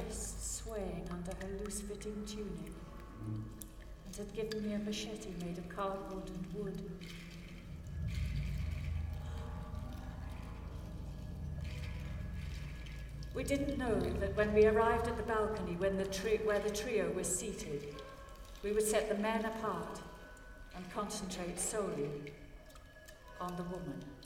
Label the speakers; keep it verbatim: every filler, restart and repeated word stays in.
Speaker 1: breasts swaying under her loose-fitting tunic, and had given me a machete made of cardboard and wood. We didn't know that when we arrived at the balcony when the tri- where the trio was seated, we would set the men apart and concentrate solely on the woman.